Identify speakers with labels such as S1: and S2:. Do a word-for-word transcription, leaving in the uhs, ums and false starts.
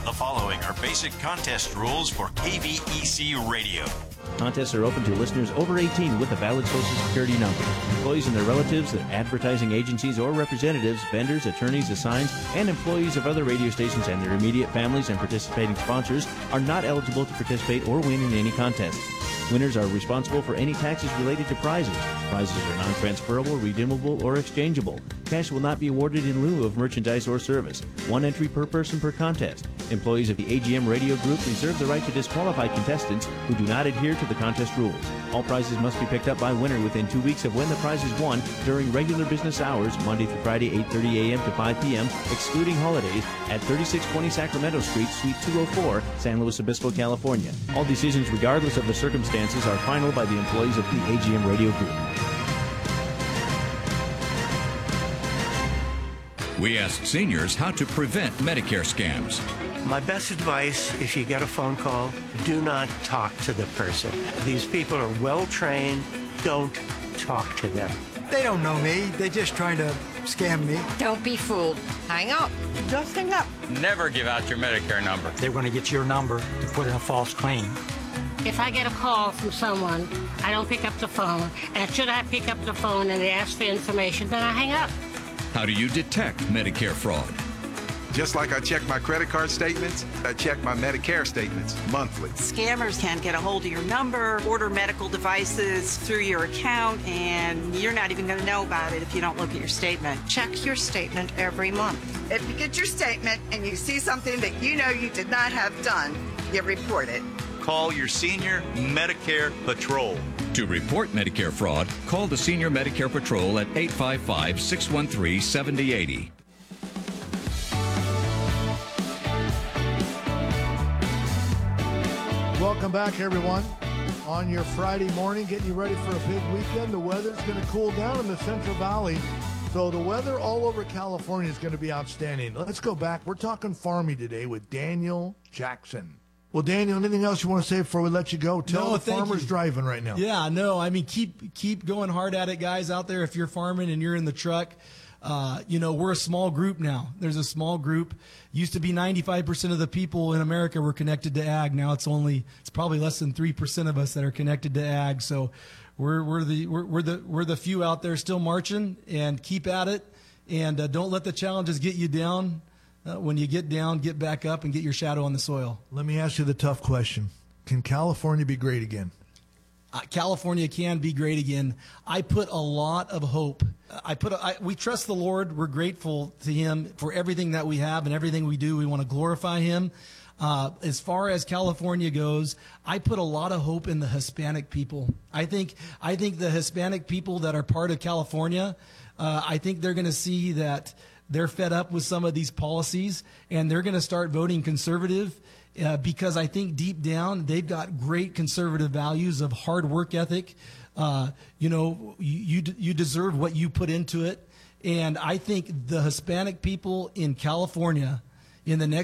S1: The following are basic contest rules for K V E C Radio.
S2: Contests are open to listeners over eighteen with a valid Social Security number. Employees and their relatives, advertising agencies or representatives, vendors, attorneys, assigns, and employees of other radio stations and their immediate families and participating sponsors are not eligible to participate or win in any contests. Winners are responsible for any taxes related to prizes. Prizes are non-transferable, redeemable, or exchangeable. Cash will not be awarded in lieu of merchandise or service. One entry per person per contest. Employees of the A G M Radio Group reserve the right to disqualify contestants who do not adhere to the contest rules. All prizes must be picked up by winner within two weeks of when the prize is won during regular business hours, Monday through Friday, eight thirty a.m. to five p.m., excluding holidays, at thirty-six twenty Sacramento Street, Suite two oh four, San Luis Obispo, California. All decisions, regardless of the circumstances, are final by the employees of the A G M Radio Group.
S3: We asked seniors how to prevent Medicare scams.
S4: My best advice, if you get a phone call, do not talk to the person. These people are well trained. Don't talk to them.
S5: They don't know me. They're just trying to scam me.
S6: Don't be fooled. Hang up. Just hang up.
S7: Never give out your Medicare number.
S5: They're going to get your number to put in a false claim.
S8: If I get a call from someone, I don't pick up the phone. And should I pick up the phone and they ask for information, then I hang up.
S3: How do you detect Medicare fraud?
S9: Just like I check my credit card statements, I check my Medicare statements monthly.
S10: Scammers can get a hold of your number, order medical devices through your account, and you're not even going to know about it if you don't look at your statement.
S6: Check your statement every month.
S11: If you get your statement and you see something that you know you did not have done, you report it.
S1: Call your Senior Medicare Patrol.
S3: To report Medicare fraud, call the Senior Medicare Patrol at eight five five, six one three, seven zero eight zero.
S12: Welcome back, everyone. On your Friday morning, getting you ready for a big weekend. The weather's going to cool down in the Central Valley. So the weather all over California is going to be outstanding. Let's go back. We're talking farming today with Daniel Jackson. Well, Daniel, anything else you want to say before we let you go? Tell
S13: no,
S12: the farmers
S13: you.
S12: driving right now.
S13: Yeah, no, I mean, keep keep going hard at it, guys, out there. If you're farming and you're in the truck, uh, you know, we're a small group now. There's a small group. Used to be ninety-five percent of the people in America were connected to ag. Now it's only, it's probably less than three percent of us that are connected to ag. So we're, we're the, we're, we're the, we're the few out there still marching, and keep at it. And uh, don't let the challenges get you down. Uh, when you get down, get back up and get your shadow on the soil.
S12: Let me ask you the tough question. Can California be great again?
S13: Uh, California can be great again. I put a lot of hope. I put. A, I, we trust the Lord. We're grateful to Him for everything that we have and everything we do. We want to glorify Him. Uh, as far as California goes, I put a lot of hope in the Hispanic people. I think. I think the Hispanic people that are part of California, uh, I think they're going to see that they're fed up with some of these policies, and they're going to start voting conservative uh, because I think deep down they've got great conservative values of hard work ethic. Uh, you know, you, you you deserve what you put into it, and I think the Hispanic people in California in the next